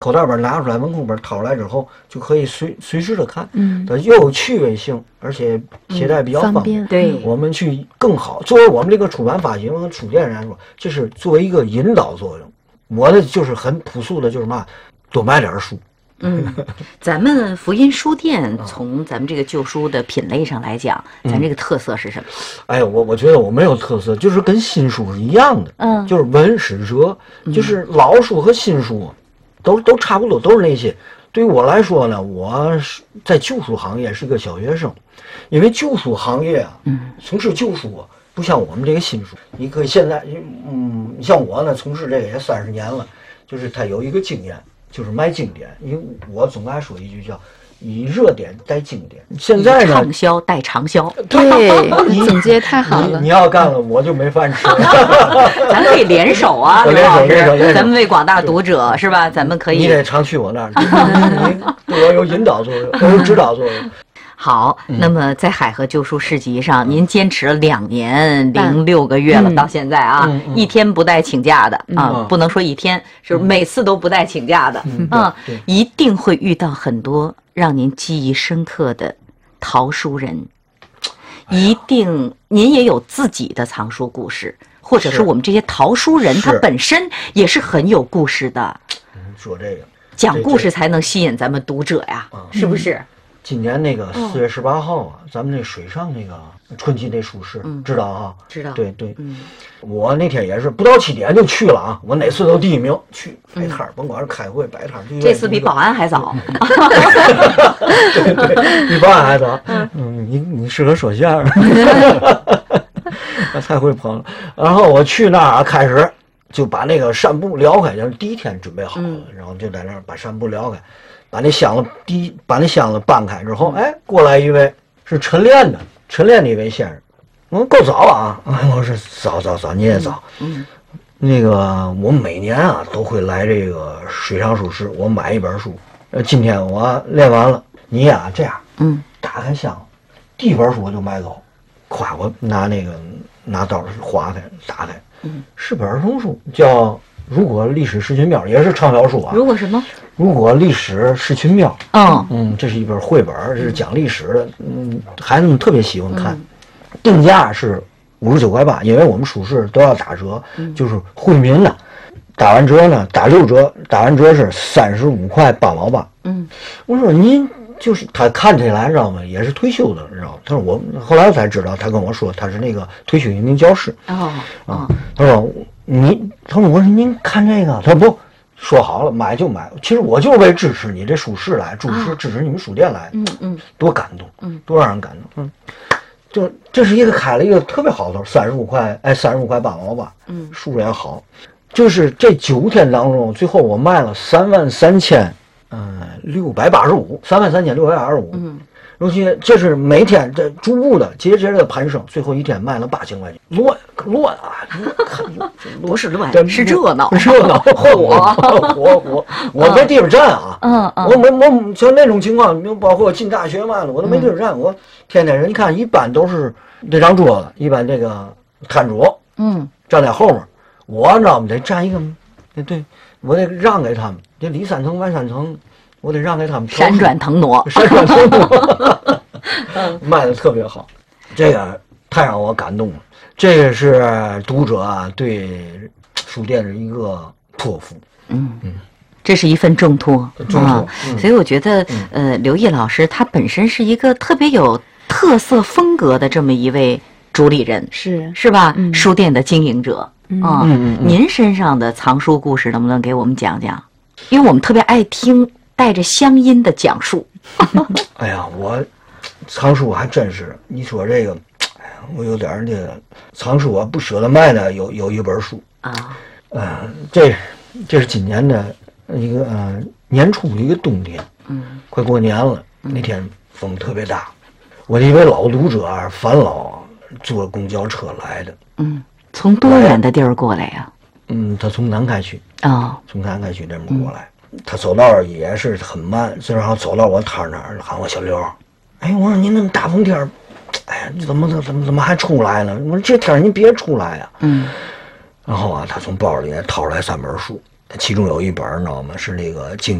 口袋本拿出来，文库本掏出来之后就可以随时的看，它又有趣味性，而且携带比较方便。 对， 我们去更好。作为我们这个出版发行和书店人来说，这是作为一个引导作用。我的就是很朴素的，就是嘛，多买点书。 咱们福音书店从咱们这个旧书的品类上来讲，咱这个特色是什么？ 哎呀，我觉得我没有特色，就是跟新书是一样的，就是文史哲，就是老书和新书。都差不多，都是那些。对于我来说呢，我是在旧书行业是个小学生，因为旧书行业啊，从事旧书啊，不像我们这个新书。你可以现在，像我呢，从事这个也30年了，就是他有一个经验，就是卖经典。因为我总爱说一句叫以热点带经典。现在呢， 畅销带长销。 对，总结太好了。 你要干了，我就没饭吃。 咱可以联手啊，刘老师，咱们为广大读者是吧？咱们可以。 你得常去我那儿，你对我有引导作用，有指导作用。 好，那么在海河旧书市集上，您坚持了2年06个月了，到现在啊，一天不带请假的啊，不能说一天，是每次都不带请假的啊，一定会遇到很多让您记忆深刻的淘书人，一定您也有自己的藏书故事，或者是我们这些淘书人他本身也是很有故事的。 说这个讲故事才能吸引咱们读者呀，是不是？ 今年那个4月18号啊，咱们那水上那个春季那书市，知道啊？ 知道。 对，我那天也是不到7点就去了啊，我哪次都第1名去摆摊儿，甭管是开会摆摊儿。 这次比保安还早。 对，比保安还早。你适合说相声。太会捧了。然后我去那儿开始就把那个扇布撩开，就是第一天准备好了，然后就在那儿把扇布撩开。把那箱子搬开之后，哎，过来一位是晨练的一位先生，我够早啊！我说早，你也早。那个我每年啊都会来这个水上书市，我买一本书。今天我练完了，你呀这样，打开箱子，第一本书我就买走，夸我拿刀划开打开，是本儿童书，叫。如果历史是群庙也是畅销书啊。 如果什么？ 如果历史是群庙。这是一本绘本，这是讲历史的。孩子们特别喜欢看。定价是59.8块，因为我们书市都要打折，就是惠民的。打完折呢，打6折，打完折是35.8块。我说您就是他看起来知道吗？也是退休的，知道吗？他说我后来才知道，他跟我说他是那个退休一名教师。他说。我说您看这个，他说不，说好了买就买。其实我就是为支持你这书市来，支持你们书店来，多感动，多让人感动，就这是一个开了一个特别好的35块，35.8块，书也好，就是这9天当中，最后我卖了33,685，33,685。尤其这是每天这逐步的节的攀升，最后一天卖了8000块钱，乱啊！ 不是乱，是热闹， 火，我没地方站啊！我像那种情况，包括进大学嘛了，我都没地方站。我天天人，你看，一般都是这张桌子，一般这个摊桌，站在后面，我知道吗？得站一个，对，我得让给他们，这里3层外3层。我得让给他们闪转腾挪， 卖的特别好，这个太让我感动了。这个是读者啊对书店的一个托付。 这是一份重托啊，所以我觉得刘毅老师他本身是一个特别有特色风格的这么一位主理人，是吧？书店的经营者啊。您身上的藏书故事能不能给我们讲讲？因为我们特别爱听带着乡音的讲述。 哎呀，我藏书还真是，你说这个，哎呀，我有点这个藏书啊，不舍得卖的有一本书啊，这是今年的一个年初的一个冬天，快过年了，那天风特别大，我的一位老读者啊，樊老坐公交车来的， 从多远的地儿过来呀？ 他从南开区从南开区这边过来。他走道也是很慢，然后走到我摊那儿喊我小刘，哎，我说您那么大风天，哎呀，怎么还出来呢？我说这天您别出来呀。然后啊，他从包里掏出来3本书， 其中有一本，你知道吗？是这个